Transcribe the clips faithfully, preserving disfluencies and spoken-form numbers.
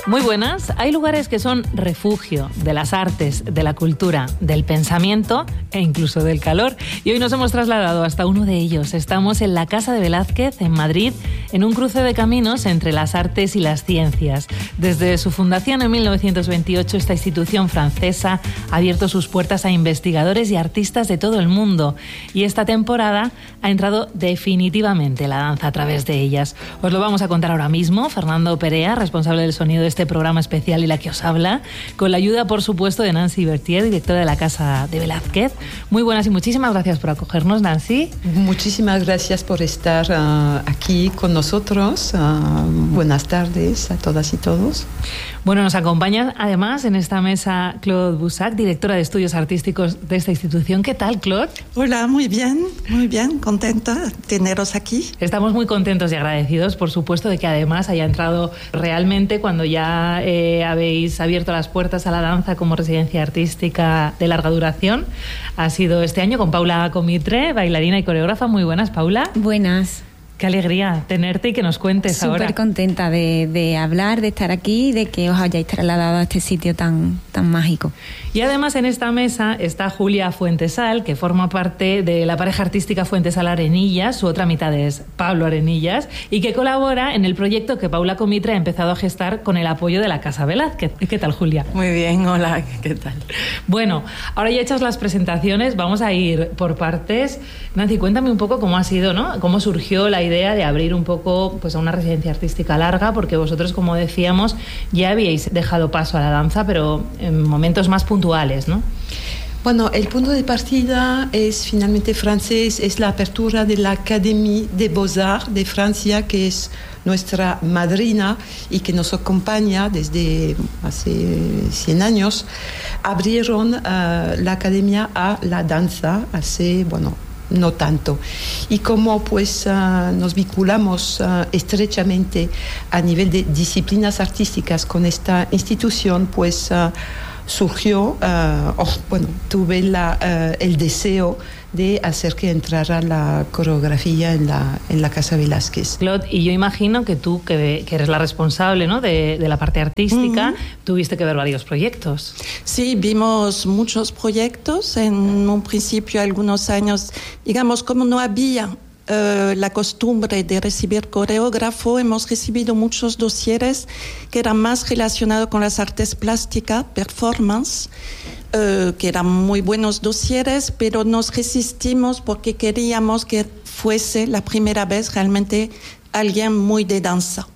Muy buenas. Hay lugares que son refugio de las artes, de la cultura, del pensamiento e incluso del calor. Y hoy nos hemos trasladado hasta uno de ellos. Estamos en la Casa de Velázquez, en Madrid, en un cruce de caminos entre las artes y las ciencias. Desde su fundación en mil novecientos veintiocho, esta institución francesa ha abierto sus puertas a investigadores y artistas de todo el mundo. Y esta temporada ha entrado definitivamente la danza a través de ellas. Os lo vamos a contar ahora mismo. Fernando Perea, responsable del sonido de este programa especial y la que os habla, con la ayuda, por supuesto, de Nancy Bertier, directora de la Casa de Velázquez. Muy buenas y muchísimas gracias por acogernos, Nancy. Muchísimas gracias por estar uh, aquí con nosotros. Uh, buenas tardes a todas y todos. Bueno, nos acompaña además en esta mesa Claude Boussac, directora de estudios artísticos de esta institución. ¿Qué tal, Claude? Hola, muy bien, muy bien, contenta de teneros aquí. Estamos muy contentos y agradecidos, por supuesto, de que además haya entrado realmente cuando ya eh, habéis abierto las puertas a la danza como residencia artística de larga duración. Ha sido este año con Paula Comitre, bailarina y coreógrafa. Muy buenas, Paula. Buenas. Qué alegría tenerte y que nos cuentes Súper ahora. Súper contenta de, de hablar, de estar aquí y de que os hayáis trasladado a este sitio tan, tan mágico. Y además en esta mesa está Julia Fuentesal, que forma parte de la pareja artística Fuentesal Arenillas. Su otra mitad es Pablo Arenillas y que colabora en el proyecto que Paula Comitre ha empezado a gestar con el apoyo de la Casa Velázquez. ¿Qué tal, Julia? Muy bien, hola, ¿qué tal? Bueno, ahora ya hechas las presentaciones, vamos a ir por partes. Nancy, cuéntame un poco cómo ha sido, ¿no? Cómo surgió la idea de abrir un poco pues a una residencia artística larga, porque vosotros, como decíamos, ya habíais dejado paso a la danza, pero en momentos más puntuales, ¿no? Bueno, el punto de partida es finalmente francés, es la apertura de la Académie des Beaux-Arts de Francia, que es nuestra madrina y que nos acompaña desde hace cien años. Abrieron uh, la academia a la danza hace, bueno, no tanto. Y como pues uh, nos vinculamos uh, estrechamente a nivel de disciplinas artísticas con esta institución, pues uh, surgió, uh, oh, bueno, tuve la, uh, el deseo de hacer que entrara la coreografía en la, en la Casa Velázquez. Claude, y yo imagino que tú, que, que eres la responsable, ¿no?, de, de la parte artística, uh-huh. tuviste que ver varios proyectos. Sí, vimos muchos proyectos. En un principio, algunos años, digamos, como no había Uh, la costumbre de recibir coreógrafo, hemos recibido muchos dosieres que eran más relacionados con las artes plásticas, performance, uh, que eran muy buenos dosieres, pero nos resistimos porque queríamos que fuese la primera vez realmente alguien muy de danza.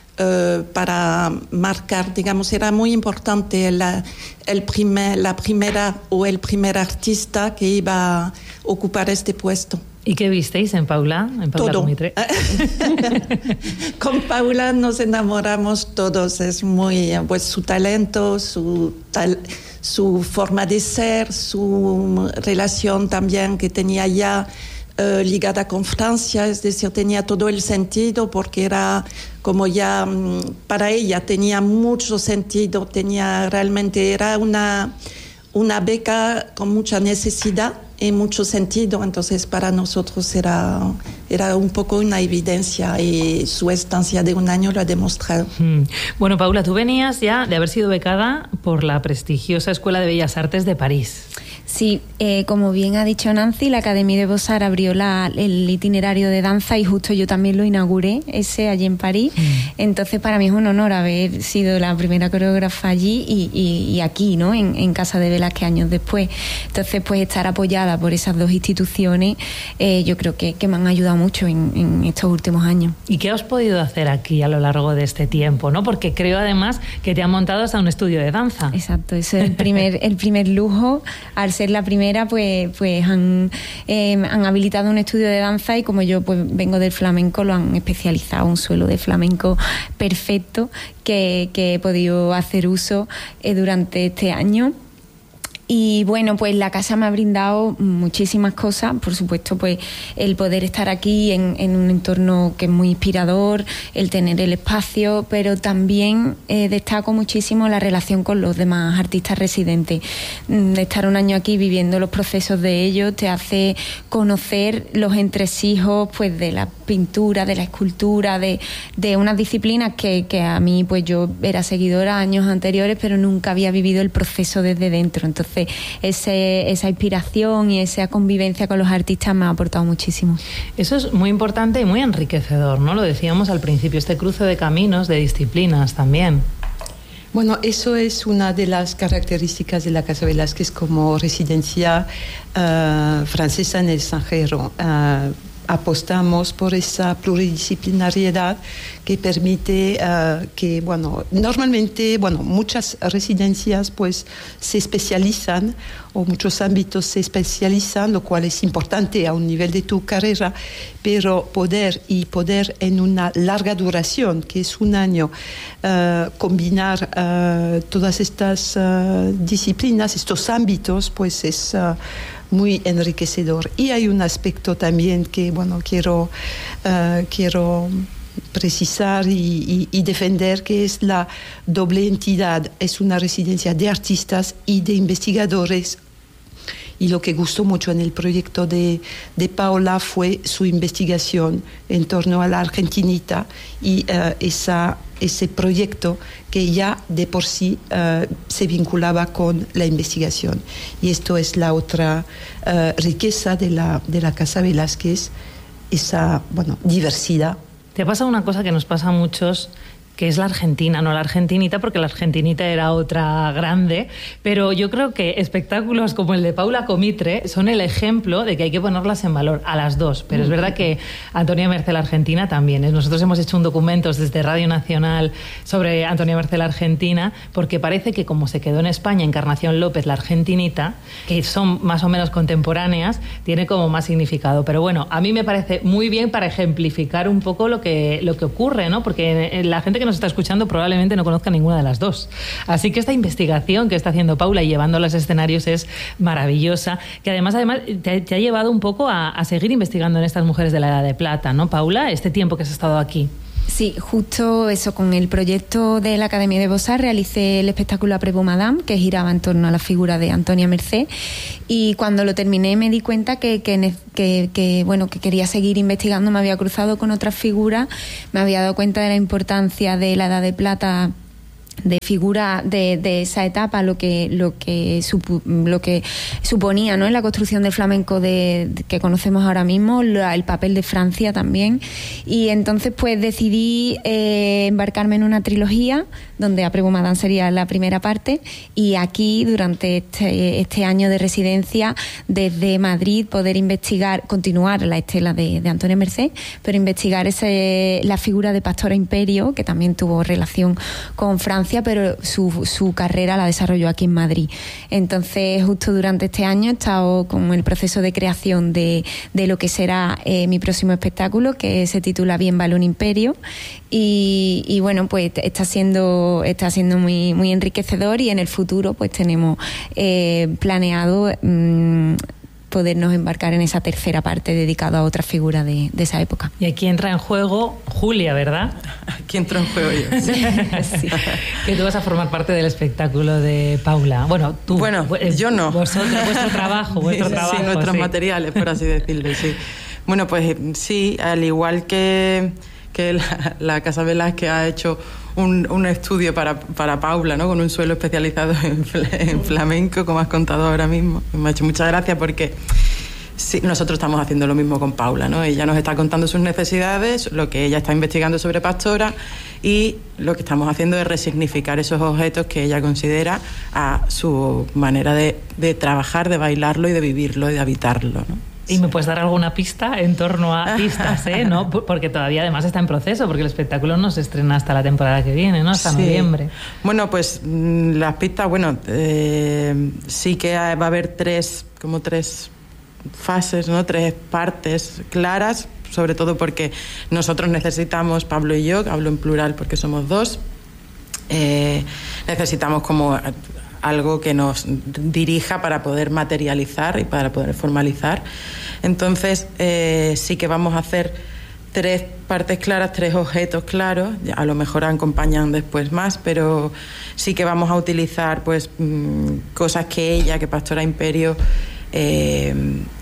Uh, para marcar, digamos, era muy importante la, el primer, la primera o el primer artista que iba a ocupar este puesto. ¿Y qué visteis en Paula? En Paula Todo. Comitre. Con Paula nos enamoramos todos. Es muy, pues, su talento, su, tal, su forma de ser, su relación también que tenía ya uh, ligada con Francia, es decir, tenía todo el sentido porque era como ya, um, para ella tenía mucho sentido, tenía realmente, era una, una beca con mucha necesidad y mucho sentido, entonces para nosotros era, era un poco una evidencia y su estancia de un año lo ha demostrado. Mm. Bueno, Paula, tú venías ya de haber sido becada por la prestigiosa Escuela de Bellas Artes de París. Sí, eh, como bien ha dicho Nancy, la Académie des Beaux-Arts abrió la, el itinerario de danza y justo yo también lo inauguré, ese allí en París. Mm. Entonces para mí es un honor haber sido la primera coreógrafa allí y, y, y aquí, ¿no?, en, en Casa de Velázquez años después. Entonces, pues estar apoyada por esas dos instituciones, eh, yo creo que, que me han ayudado mucho en, en estos últimos años. ¿Y qué has podido hacer aquí a lo largo de este tiempo, ¿no? Porque creo además que te han montado hasta un estudio de danza. Exacto, eso es el primer, el primer lujo. Al ser la primera, pues, pues han, eh, han habilitado un estudio de danza y como yo pues vengo del flamenco, lo han especializado, un suelo de flamenco perfecto que, que he podido hacer uso eh, durante este año. Y bueno, pues la casa me ha brindado muchísimas cosas, por supuesto, pues el poder estar aquí en, en un entorno que es muy inspirador, el tener el espacio, pero también eh, destaco muchísimo la relación con los demás artistas residentes. De estar un año aquí viviendo los procesos de ellos te hace conocer los entresijos pues de la pintura, de la escultura, de, de unas disciplinas que, que a mí pues yo era seguidora años anteriores, pero nunca había vivido el proceso desde dentro. Entonces ese, esa inspiración y esa convivencia con los artistas me ha aportado muchísimo. Eso es muy importante y muy enriquecedor, ¿no? Lo decíamos al principio, este cruce de caminos, de disciplinas también. Bueno, eso es una de las características de la Casa Velázquez como residencia uh, francesa en el extranjero. Uh, apostamos por esa pluridisciplinariedad que permite uh, que, bueno, normalmente, bueno, muchas residencias pues se especializan o muchos ámbitos se especializan, lo cual es importante a un nivel de tu carrera, pero poder y poder en una larga duración, que es un año, uh, combinar uh, todas estas uh, disciplinas, estos ámbitos, pues es uh, muy enriquecedor. Y hay un aspecto también que, bueno, quiero, uh, quiero precisar y, y, y defender, que es la doble entidad. Es una residencia de artistas y de investigadores. Y lo que gustó mucho en el proyecto de, de Paula fue su investigación en torno a la Argentinita y uh, esa, ese proyecto que ya de por sí uh, se vinculaba con la investigación. Y esto es la otra uh, riqueza de la, de la Casa Velázquez, esa, bueno, diversidad. Te pasa una cosa que nos pasa a muchos, que es la Argentina, no la Argentinita, porque la Argentinita era otra grande, pero yo creo que espectáculos como el de Paula Comitre son el ejemplo de que hay que ponerlas en valor, a las dos, pero es verdad que Antonia Mercé la Argentina también. Nosotros hemos hecho un documento desde Radio Nacional sobre Antonia Mercé la Argentina, porque parece que como se quedó en España Encarnación López la Argentinita, que son más o menos contemporáneas, tiene como más significado. Pero bueno, a mí me parece muy bien para ejemplificar un poco lo que, lo que ocurre, ¿no? Porque la gente que nos está escuchando probablemente no conozca ninguna de las dos. Así que esta investigación que está haciendo Paula y llevando a los escenarios es maravillosa, que además, además te, te ha llevado un poco a, a seguir investigando en estas mujeres de la Edad de Plata, ¿no, Paula? Este tiempo que has estado aquí. Sí, justo eso, con el proyecto de la Academia de Beaux-Arts realicé el espectáculo Après-Vous Madame, que giraba en torno a la figura de Antonia Mercé, y cuando lo terminé me di cuenta que, que, que, que, bueno, que quería seguir investigando. Me había cruzado con otras figuras, me había dado cuenta de la importancia de la Edad de Plata, de figura de, de esa etapa, lo que lo que supu, lo que suponía, ¿no?, en la construcción del flamenco de, de que conocemos ahora mismo, la, el papel de Francia también. Y entonces pues decidí eh, embarcarme en una trilogía donde Après-Vous Madame sería la primera parte, y aquí durante este, este año de residencia desde Madrid poder investigar, continuar la estela de, de Antonia Mercé, pero investigar ese, la figura de Pastora Imperio, que también tuvo relación con Francia, pero su, su carrera la desarrolló aquí en Madrid. Entonces, justo durante este año he estado con el proceso de creación de, de lo que será eh, mi próximo espectáculo, que se titula Bien vale un imperio, y, y bueno, pues está siendo está siendo muy muy enriquecedor, y en el futuro pues tenemos eh, planeado mmm, podernos embarcar en esa tercera parte dedicada a otra figura de, de esa época. Y aquí entra en juego Julia, ¿verdad? Aquí entro en juego yo. Sí. Sí. Que tú vas a formar parte del espectáculo de Paula. Bueno, tú. Bueno, eh, yo no. Vosotros, vuestro trabajo, vuestro sí, trabajo. Sí, nuestros sí. materiales, por así decirlo, sí. Bueno, pues sí, al igual que, que la, la Casa Velázquez ha hecho un, un estudio para, para Paula, ¿no?, con un suelo especializado en, en flamenco, como has contado ahora mismo. Me ha hecho mucha gracia porque sí, nosotros estamos haciendo lo mismo con Paula, ¿no? Ella nos está contando sus necesidades, lo que ella está investigando sobre Pastora, y lo que estamos haciendo es resignificar esos objetos que ella considera a su manera de, de trabajar, de bailarlo y de vivirlo y de habitarlo, ¿no? ¿Y me puedes dar alguna pista en torno a pistas, eh? ¿No? Porque todavía además está en proceso, porque el espectáculo no se estrena hasta la temporada que viene, ¿no? Hasta sí. noviembre. Bueno, pues las pistas, bueno, eh, sí que va a haber tres, como tres fases, ¿no?, tres partes claras, sobre todo porque nosotros necesitamos, Pablo y yo, hablo en plural porque somos dos, eh, necesitamos como algo que nos dirija para poder materializar y para poder formalizar. Entonces, eh, sí que vamos a hacer tres partes claras, tres objetos claros, a lo mejor acompañan después más, pero sí que vamos a utilizar pues mmm, cosas que ella, que Pastora Imperio, eh,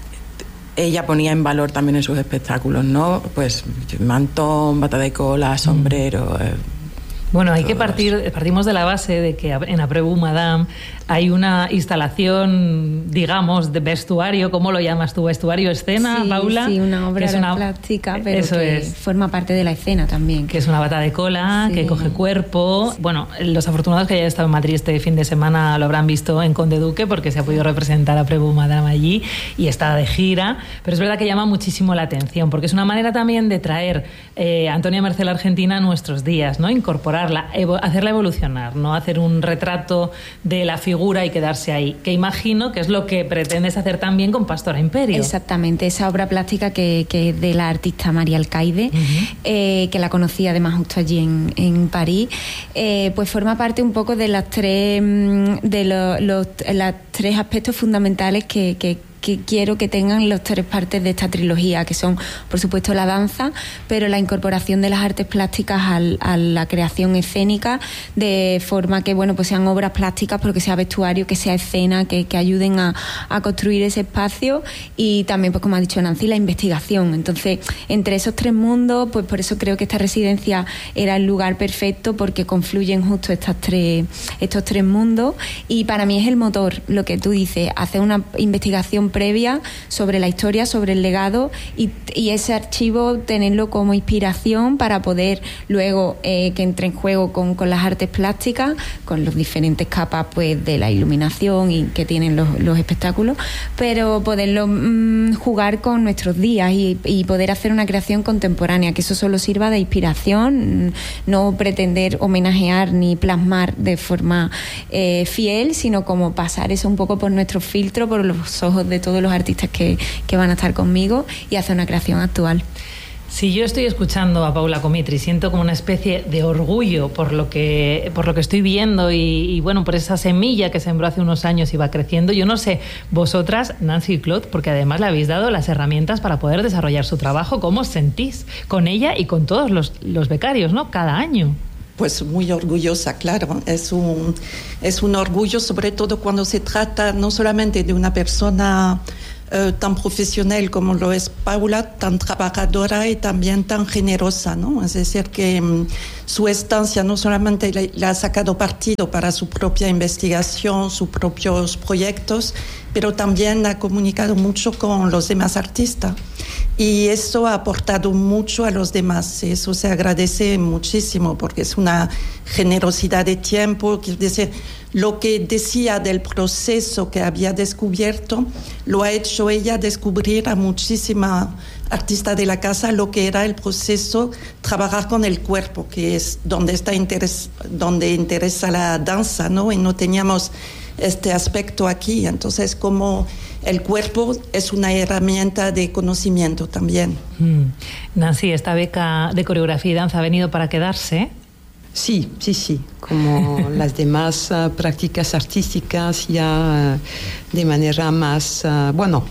ella ponía en valor también en sus espectáculos, ¿no? Pues mantón, bata de cola, sombrero. Eh, Bueno, hay que partir, partimos de la base de que en Après vous, Madame, hay una instalación, digamos, de vestuario. ¿Cómo lo llamas tú? ¿Vestuario, escena, sí, Paula? Sí, una obra es una, plástica, pero eso que es. forma parte de la escena también. Que es una bata de cola, sí. que coge cuerpo. Bueno, los afortunados que hayan estado en Madrid este fin de semana lo habrán visto en Conde Duque, porque se ha podido representar a Après vous, Madame allí y está de gira. Pero es verdad que llama muchísimo la atención, porque es una manera también de traer eh, a Antonia Mercé la Argentina a nuestros días, ¿no? Incorporarla, evo- hacerla evolucionar, no hacer un retrato de la figura y quedarse ahí, que imagino que es lo que pretendes hacer también con Pastora Imperio. Exactamente, esa obra plástica que, que es de la artista María Alcaide, uh-huh. eh, que la conocí además justo allí en, en París, eh, pues forma parte un poco de las tres de los, los las tres aspectos fundamentales que, que que quiero que tengan las tres partes de esta trilogía, que son, por supuesto, la danza, pero la incorporación de las artes plásticas al, a la creación escénica, de forma que, bueno, pues sean obras plásticas, pero que sea vestuario, que sea escena, que, que ayuden a, a construir ese espacio, y también, pues como ha dicho Nancy, la investigación. Entonces, entre esos tres mundos, pues por eso creo que esta residencia era el lugar perfecto, porque confluyen justo estas tres, estos tres mundos, y para mí es el motor, lo que tú dices, hacer una investigación previa sobre la historia, sobre el legado, y, y ese archivo tenerlo como inspiración para poder luego eh, que entre en juego con, con las artes plásticas, con los diferentes capas pues de la iluminación y que tienen los, los espectáculos, pero poderlo mmm, jugar con nuestros días y, y poder hacer una creación contemporánea, que eso solo sirva de inspiración, no pretender homenajear ni plasmar de forma eh, fiel, sino como pasar eso un poco por nuestro filtro, por los ojos de todos los artistas que, que van a estar conmigo, y hacer una creación actual. Si yo estoy escuchando a Paula Comitri, siento como una especie de orgullo por lo que, por lo que estoy viendo y, y bueno, por esa semilla que sembró hace unos años y va creciendo. Yo no sé, vosotras, Nancy y Claude, porque además le habéis dado las herramientas para poder desarrollar su trabajo, ¿cómo os sentís con ella y con todos los, los becarios, ¿no? Cada año. Pues muy orgullosa, claro. Es un, es un orgullo, sobre todo cuando se trata no solamente de una persona eh, tan profesional como lo es Paula, tan trabajadora y también tan generosa, ¿no? Es decir, que um, su estancia no solamente le, le ha sacado partido para su propia investigación, sus propios proyectos, pero también ha comunicado mucho con los demás artistas. Y eso ha aportado mucho a los demás. Eso se agradece muchísimo porque es una generosidad de tiempo. Quiero decir, lo que decía del proceso que había descubierto, lo ha hecho ella descubrir a muchísima artista de la casa lo que era el proceso, trabajar con el cuerpo, que es donde está interes, donde interesa la danza, ¿no? Y no teníamos este aspecto aquí. Entonces, como el cuerpo es una herramienta de conocimiento también. Mm. Nancy, ¿esta beca de coreografía y danza ha venido para quedarse? Sí, sí, sí. Como las demás uh, prácticas artísticas, ya uh, de manera más, uh, bueno,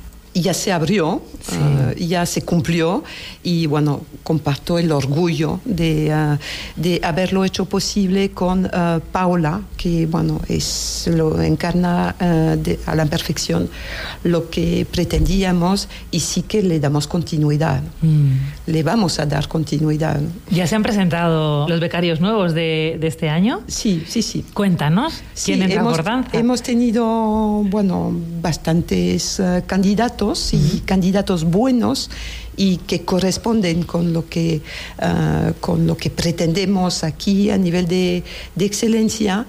ya se abrió, sí. uh, ya se cumplió, y bueno, comparto el orgullo de, uh, de haberlo hecho posible con uh, Paula, que bueno, es, lo encarna uh, de, a la perfección lo que pretendíamos, y sí que le damos continuidad. Mm. Le vamos a dar continuidad. ¿Ya se han presentado los becarios nuevos de, de este año? Sí, sí, sí. Cuéntanos, ¿quién sí, entra hemos, por danza? Hemos tenido, bueno, bastantes uh, candidatos y uh-huh. candidatos buenos y que corresponden con lo que uh, con lo que pretendemos aquí a nivel de, de excelencia,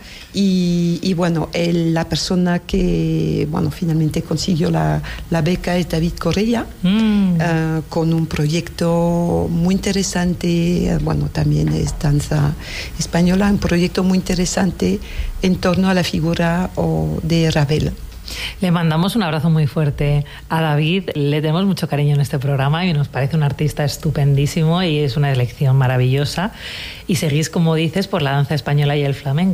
y, y bueno, el, la persona que bueno finalmente consiguió la, la beca es David Correa, mm. uh, con un proyecto muy interesante, bueno, también es danza española, un proyecto muy interesante en torno a la figura oh, de Ravel. Le mandamos un abrazo muy fuerte a David. Le tenemos mucho cariño en este programa y nos parece un artista estupendísimo y es una elección maravillosa. Y seguís, como dices, por la danza española y el flamenco.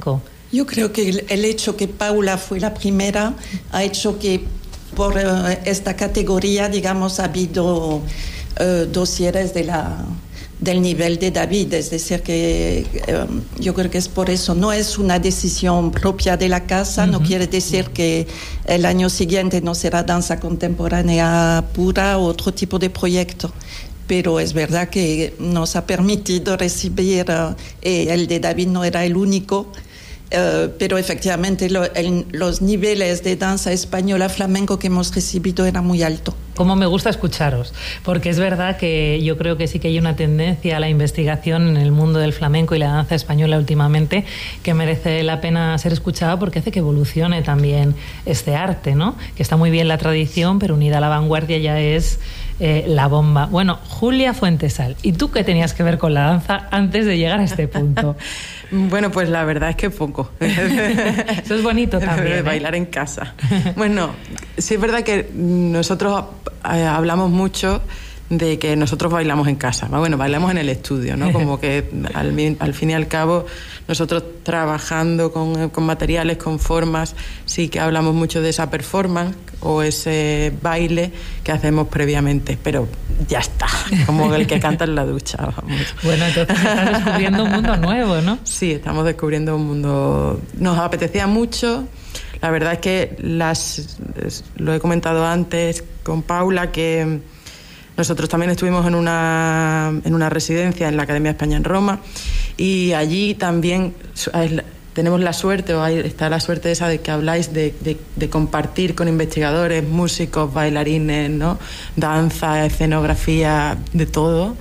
Yo creo que el, el hecho que Paula fue la primera ha hecho que por uh, esta categoría, digamos, ha habido uh, dosieres de la, del nivel de David. Es decir, que um, yo creo que es por eso. No es una decisión propia de la casa, uh-huh. No quiere decir que el año siguiente no será danza contemporánea pura o otro tipo de proyecto. Pero es verdad que nos ha permitido recibir, uh, eh, el de David no era el único, uh, pero efectivamente lo, el, los niveles de danza española flamenco que hemos recibido eran muy altos. Cómo me gusta escucharos, porque es verdad que yo creo que sí que hay una tendencia a la investigación en el mundo del flamenco y la danza española últimamente que merece la pena ser escuchada porque hace que evolucione también este arte, ¿no? Que está muy bien la tradición, pero unida a la vanguardia ya es eh, la bomba. Bueno, Julia Fuentesal, ¿y tú qué tenías que ver con la danza antes de llegar a este punto? Bueno, pues la verdad es que poco. Eso es bonito también, ¿eh? Bailar en casa. Bueno, sí es verdad que nosotros eh, hablamos mucho de que nosotros bailamos en casa. Bueno, bailamos en el estudio, ¿no? Como que al, al fin y al cabo nosotros trabajando con, con materiales, con formas, sí que hablamos mucho de esa performance o ese baile que hacemos previamente, pero ya está, como el que canta en la ducha. Vamos. Bueno, entonces estás descubriendo un mundo nuevo, ¿no? Sí, estamos descubriendo un mundo... Nos apetecía mucho. La verdad es que las lo he comentado antes con Paula, que nosotros también estuvimos en una, en una residencia en la Academia de España en Roma, y allí también tenemos la suerte, o ahí está la suerte esa de que habláis de, de, de compartir con investigadores, músicos, bailarines, ¿no? Danza, escenografía, de todo.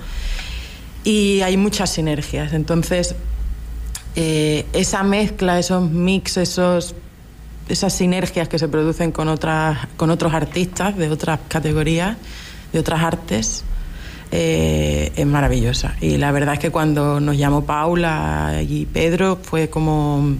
Y hay muchas sinergias. Entonces, eh, esa mezcla, esos mix, esos, esas sinergias que se producen con, otras, con otros artistas de otras categorías, de otras artes, eh, es maravillosa. Y la verdad es que cuando nos llamó Paula y Pedro fue como,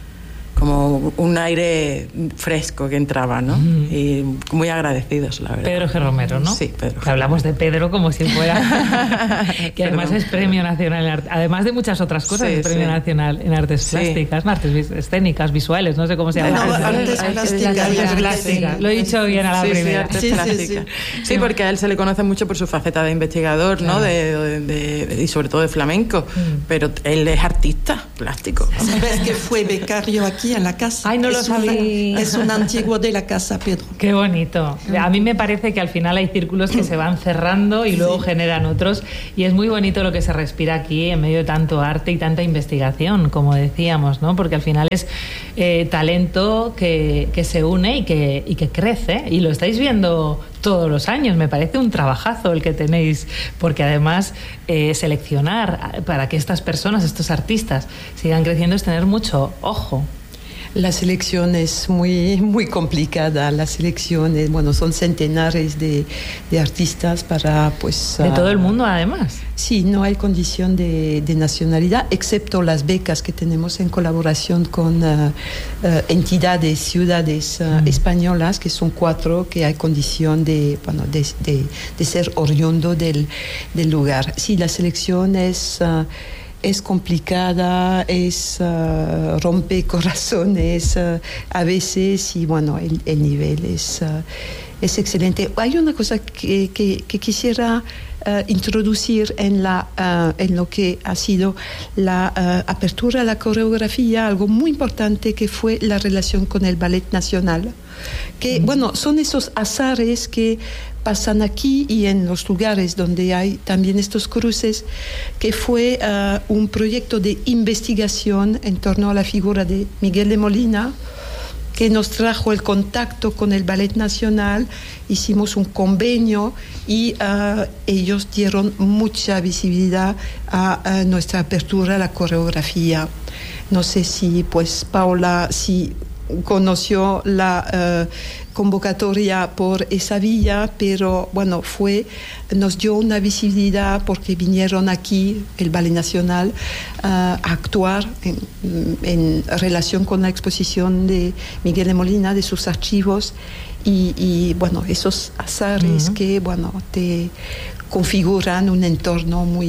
como un aire fresco que entraba, ¿no? Mm. Y muy agradecidos, la verdad. Pedro G. Romero, ¿no? Sí, Pedro. Hablamos de Pedro como si fuera... que además es Premio Nacional en Arte, además de muchas otras cosas, sí, es Premio sí. Nacional en Artes sí. Plásticas, artes escénicas, visuales, no sé cómo se llama. No, artes plásticas. Plástica. Lo he dicho bien a la sí, primera. Sí, artes sí, sí, sí. sí, porque a él se le conoce mucho por su faceta de investigador, claro. ¿no? De, de, de, y sobre todo de flamenco, mm. pero él es artista plástico. ¿Sabes que fue becario aquí en la casa? Ay, no lo sabía. Es un antiguo de la casa, Pedro. Qué bonito. A mí me parece que al final hay círculos que se van cerrando y luego sí. generan otros, y es muy bonito lo que se respira aquí en medio de tanto arte y tanta investigación, como decíamos, ¿no? Porque al final es eh, talento que, que se une y que, y que crece, y lo estáis viendo todos los años. Me parece un trabajazo el que tenéis, porque además eh, seleccionar para que estas personas, estos artistas sigan creciendo es tener mucho ojo. La selección es muy, muy complicada. La selección, es, bueno, son centenares de, de artistas para, pues... De uh, todo el mundo, además. Sí, no hay condición de, de nacionalidad, excepto las becas que tenemos en colaboración con uh, uh, entidades, ciudades uh, mm. españolas, que son cuatro, que hay condición de, bueno, de, de, de ser oriundo del, del lugar. Sí, la selección es... Uh, es complicada, es uh, rompe corazones uh, a veces, y bueno, el, el nivel es, uh, es excelente. Hay una cosa que, que, que quisiera uh, introducir en, la, uh, en lo que ha sido la uh, apertura a la coreografía, algo muy importante que fue la relación con el Ballet Nacional, que mm. bueno, son esos azares que pasan aquí y en los lugares donde hay también estos cruces, que fue uh, un proyecto de investigación en torno a la figura de Miguel de Molina, que nos trajo el contacto con el Ballet Nacional. Hicimos un convenio y uh, ellos dieron mucha visibilidad a, a nuestra apertura a la coreografía. No sé si, pues, Paula, si conoció la uh, convocatoria por esa vía, pero bueno, fue, nos dio una visibilidad porque vinieron aquí, el Ballet Nacional, uh, a actuar en, en relación con la exposición de Miguel de Molina, de sus archivos, y, y bueno, esos azares uh-huh. que, bueno, te configuran un entorno muy,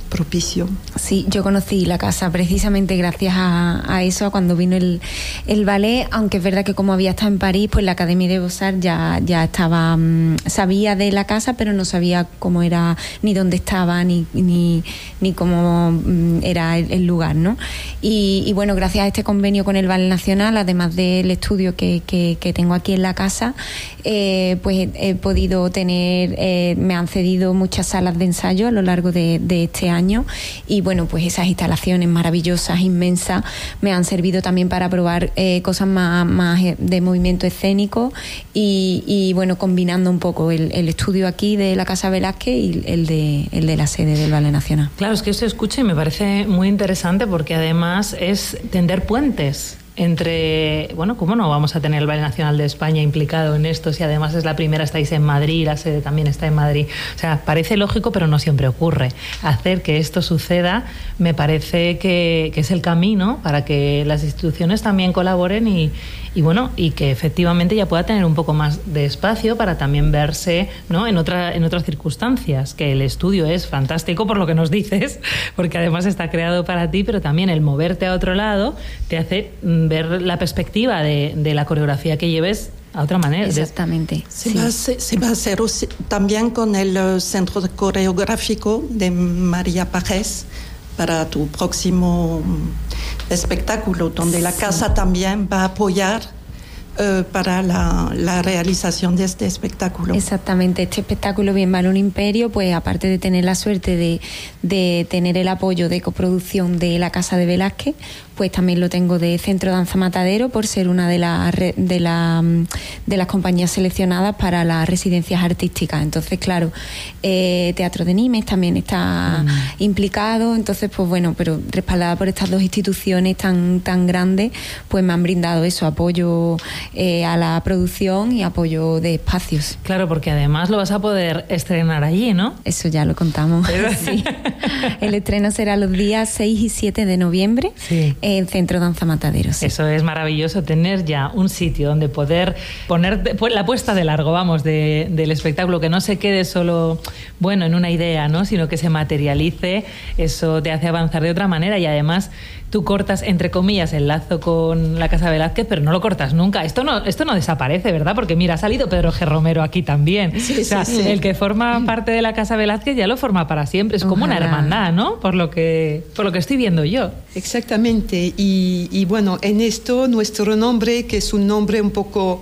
propicio. Sí, yo conocí la casa precisamente gracias a, a eso, a cuando vino el, el ballet, aunque es verdad que como había estado en París, pues la Académie des Beaux-Arts ya, ya estaba, um, sabía de la casa, pero no sabía cómo era, ni dónde estaba, ni, ni, ni cómo um, era el, el lugar, ¿no? Y, y bueno, gracias a este convenio con el Ballet Nacional, además del estudio que, que, que tengo aquí en la casa, eh, pues he, he podido tener, eh, me han cedido muchas salas de ensayo a lo largo de, de este año. Y bueno, pues esas instalaciones maravillosas, inmensas, me han servido también para probar eh, cosas más, más de movimiento escénico y, y bueno, combinando un poco el, el estudio aquí de la Casa Velázquez y el de, el de la sede del Ballet Nacional. Claro, es que eso escucho y me parece muy interesante porque además es tender puentes entre, bueno, ¿cómo no vamos a tener el Ballet Nacional de España implicado en esto si además es la primera, estáis en Madrid, la sede también está en Madrid? O sea, parece lógico, pero no siempre ocurre. Hacer que esto suceda me parece que, que es el camino para que las instituciones también colaboren y, y bueno, y que efectivamente ya pueda tener un poco más de espacio para también verse, ¿no?, en otra, en otras circunstancias, que el estudio es fantástico por lo que nos dices, porque además está creado para ti, pero también el moverte a otro lado te hace ver la perspectiva de, de la coreografía que lleves a otra manera. Exactamente. Se, sí. va, a hacer, se va a hacer también con el Centro Coreográfico de María Pajés para tu próximo espectáculo, donde la casa también va a apoyar eh, para la, la realización de este espectáculo. Exactamente, este espectáculo Bien vale un imperio, pues aparte de tener la suerte de, de tener el apoyo de coproducción de la Casa de Velázquez, pues también lo tengo de Centro Danza Matadero por ser una de, la, de, la, de las compañías seleccionadas para las residencias artísticas. Entonces, claro, eh, Teatro de Nimes también está mm. implicado. Entonces, pues bueno, pero respaldada por estas dos instituciones tan, tan grandes, pues me han brindado eso, apoyo eh, a la producción y apoyo de espacios. Claro, porque además lo vas a poder estrenar allí, ¿no? Eso ya lo contamos. Sí. El estreno será los días seis y siete de noviembre. Sí. En Centro Danza Matadero. Sí. Eso es maravilloso, tener ya un sitio donde poder poner pues, la puesta de largo, vamos, de, del espectáculo, que no se quede solo, bueno, en una idea, ¿no?, sino que se materialice. Eso te hace avanzar de otra manera y además tú cortas, entre comillas, el lazo con la Casa Velázquez, pero no lo cortas nunca. Esto no, esto no desaparece, ¿verdad? Porque mira, ha salido Pedro G. Romero aquí también. Sí, o sea, sí, sí. El que forma parte de la Casa Velázquez ya lo forma para siempre. Es como Ojalá. Una hermandad, ¿no? Por lo que, por lo que estoy viendo yo. Exactamente. Y, y bueno, en esto nuestro nombre, que es un nombre un poco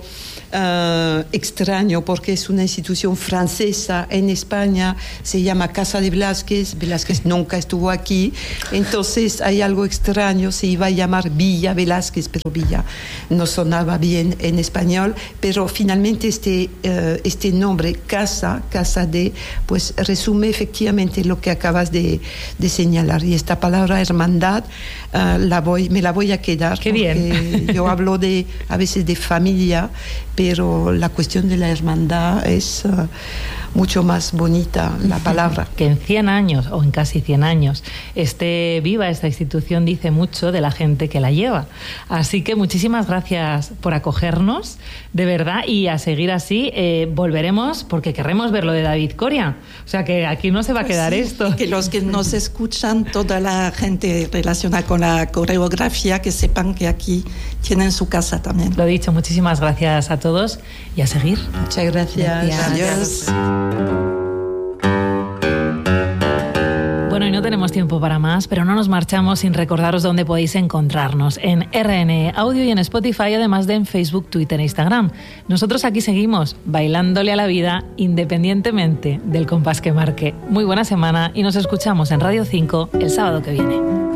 Uh, extraño porque es una institución francesa en España, se llama Casa de Velázquez. Velázquez nunca estuvo aquí, entonces hay algo extraño, se iba a llamar Villa Velázquez, pero Villa no sonaba bien en español, pero finalmente este, uh, este nombre Casa, Casa de, pues resume efectivamente lo que acabas de, de señalar, y esta palabra hermandad uh, la voy, me la voy a quedar. Qué bien. Yo hablo de, a veces de familia, pero la cuestión de la hermandad es uh, mucho más bonita, la palabra. Que en cien años, o en casi cien años, esté viva esta institución dice mucho de la gente que la lleva. Así que muchísimas gracias por acogernos, de verdad, y a seguir así. Eh, volveremos porque querremos ver lo de David Coria. O sea que aquí no se va a quedar sí, esto. Que los que nos escuchan, toda la gente relacionada con la coreografía, que sepan que aquí tienen su casa también. Lo dicho, muchísimas gracias a todos y a seguir. Muchas gracias. Gracias. Adiós. Bueno, y no tenemos tiempo para más, pero no nos marchamos sin recordaros dónde podéis encontrarnos. En R N E Audio y en Spotify, además de en Facebook, Twitter e Instagram. Nosotros aquí seguimos bailándole a la vida independientemente del compás que marque. Muy buena semana y nos escuchamos en Radio cinco el sábado que viene.